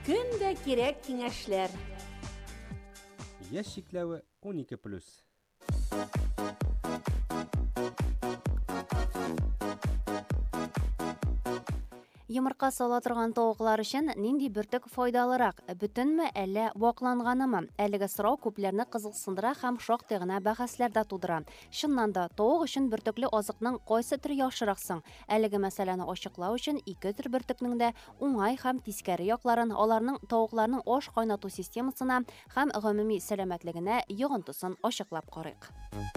Көнгә кирәк киңәшләр. Яшь чикләве 12+. Йомырка сала торган тавыклар өчен нинди бөртек файдалырак? Бүтенме әллә вакланганымы? Әлеге сорау күпләрне кызыксындыра һәм шактый гына бәхәсләрдә тудыра. Чыннан да, тавык өчен бөртекле азыкның кайсы төре яхшырак соң? Әлеге мәсьәләне ачыклау өчен ике төр бөртекнең дә уңай һәм тискәре якларын, аларның тавыкларның аш кайнату системасына һәм гомуми сәламәтлегенә йогынтысын ачыклап карыйк.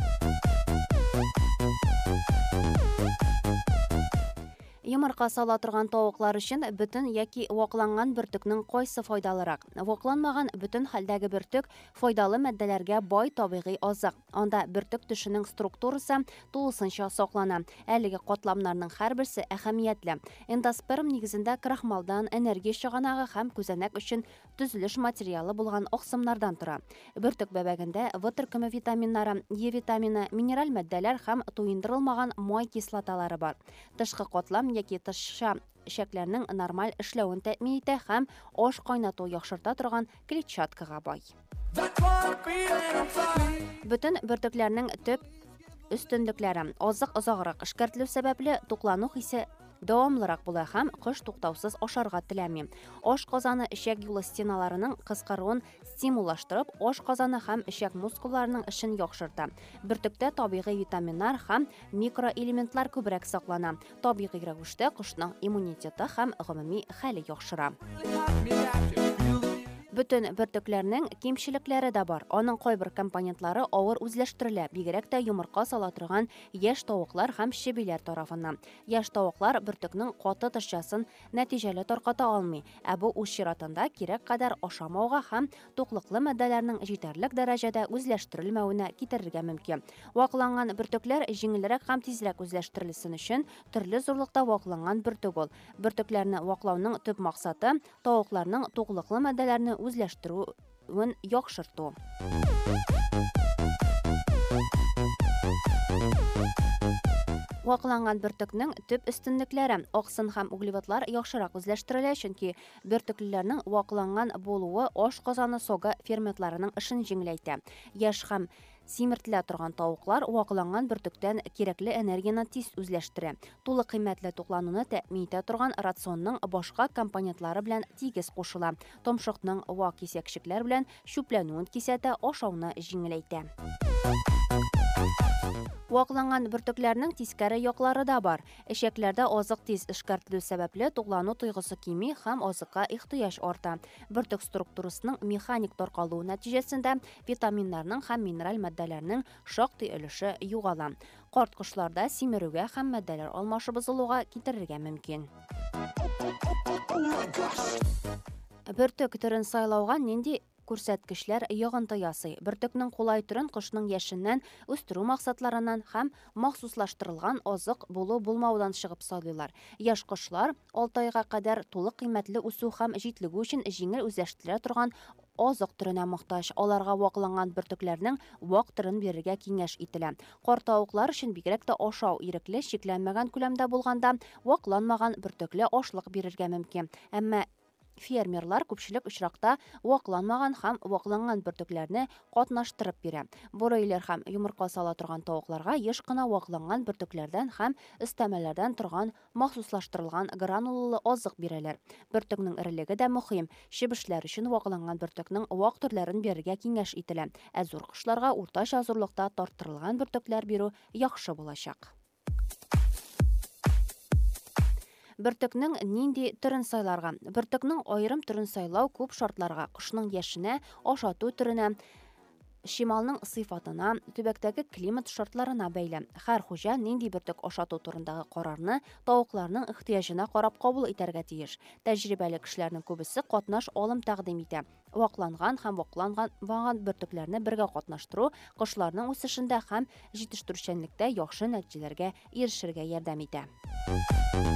Йомырка сала торган тавыклар өчен бүтән яки вакланган бөртекнең кайсы файдалырак? Вакланмаган бүтән хәлдәге бөртек файдалы матдәләргә бай табигый азык. Анда бөртек төшенең структурасы тулысынча саклана. Әлеге катламнарның һәрберсе әһәмиятле. Эндосперм нигезендә крахмалдан, энергия чыганагы һәм күзәнәк өчен төзелеш материалы булган аксымнардан тора. Бөртек бәбәгендә В төркеме витаминнары, Е витамины, минераль матдәләр һәм туендырылмаган май кислоталары бар. Тышкы катлам яки тышча шәкләрнең нормаль эшләвен тәэмин итә һәм аш кайнату яхшырта торган клетчаткага бай. Бүтән бөртекләрнең төп өстенлекләре: азык озаграк эшкәртелү сәбәпле туклану хисе дәвамлырак була һәм кыш туктаусыз ашарга теләми. Аш казаны эчәк юлы стеналарының кыскаруын стимуллаштырып, аш казаны һәм эчәк мускулларының эшен яхшырта. Бөртектә табигый витаминнар һәм микроэлементлар күбрәк саклана. Табигый рәвештә кышның иммунитеты һәм гомуми хәле яхшыра. Бүтән бөртекләрнең кимчелекләре дә бар. Аның кайбер компонентлары авыр үзләштерелә, бигрәк тә йомырка сала торган яшь тавыклар һәм чебиләр тарафыннан. Яшь тавыклар бөртекнең каты тышчасын нәтиҗәле тарката алмый, ә бу үз чиратында кирәк кадәр ашамауга һәм туклыклы матдәләрнең җитәрлек дәрәҗәдә үзләштерелмәвенә китерергә мөмкин. Вакланган бөртекләр җиңелрәк һәм тизрәк үзләштерелсен өчен төрле зурлыкта вакланган бөртек ул. Бөртекләрне ваклауның төп максаты тавыкларның туклыклы матдәләрне үзләштерүен яхшырту. Вакланган бөртекнең төп өстенлекләре: аксын һәм углеводлар яхшырак үзләштерелә, чөнки бөртеклеләрнең вакланган булуы аш казаны сога ферментларының эшен җиңеләйтә. Яшь һәм симертелә торган тавыклар вакланган бөртектән кирәкле энергияны тиз үзләштерә. Тулы кыйммәтле туклануны тәэмин итә торган рационның башка компонентлары белән тигез кушыла. Томшыкның вак кисәкчекләр белән чүпләнүен кисәтә, ашауны җиңеләйтә. Вакланган бөртекләрнең тискәре яклары да бар. Эчәкләрдә азык тиз эшкәртелү сәбәпле туклану тойгысы кими һәм азыкка ихтыяҗ арта. Бөртек структурасының механик таркалуы нәтиҗәсендә витаминнарның һәм минераль матдәләрнең шактый өлеше югала. Карт кошларда симерүгә һәм матдәләр алмашы бозылуга китерергә мөмкин. Бөртек төрен сайлауга нинди күрсәткечләр йогынты ясый? Бөртекнең кулай төрен кышның яшеннән үстерү максатларыннан һәм махсуслаштырылган азык булу-булмаудан чыгып сайлыйлар. Яшь кошлар 6 айга кадәр тулы кыйммәтле үсү һәм җитлегү өчен җиңел үзләштерелә торган азык төренә мохтаҗ. Аларга вакланган бөртекләрнең вак төрен бирергә киңәш ителә. Карт тавыклар өчен бигрәк тә ашау ирекле, чикләнмәгән күләмдә булганда вакланмаган бөртекле ашлык бирергә мөмкин. Әмма фермерлар күпчелек очракта вакланмаган һәм вакланган бөртекләрне катнаштырып бирә. Боройлер һәм йомырка сала торган тавыкларга еш кына вакланган бөртекләрдән һәм өстәмәләрдән торган махсуслаштырылган гранулалы азык бирәләр. Бөртекнең ирелеге дә мөһим. Чебешләр өчен вакланган бөртекнең вак төрләрен бирергә киңәш ителә. Ә зур кошларга уртача зурлыкта тарттырылган бөртекләр бирү яхшы булачак. Бөртекнең нинди төрен сайларга? Бөртекнең аерым төрен сайлау күп шартларга, кышның яшенә, ашату төренә, шималның сыйфатына, төбәктәге климат шартларына бәйле. Һәр хуҗа нинди бөртек ашату турындагы карарны тавыкларның ихтыяҗына карап кабул итәргә тиеш. Тәҗрибәле кешеләрнең күбесе катнаш алым тәкъдим итә. Вакланган һәм вакланган бөртекләрне бергә катнаштыру кошларның үсешендә һәм җитештерүчәнлектә яхшы нәтиҗәләргә ирешергә ярдәм итә.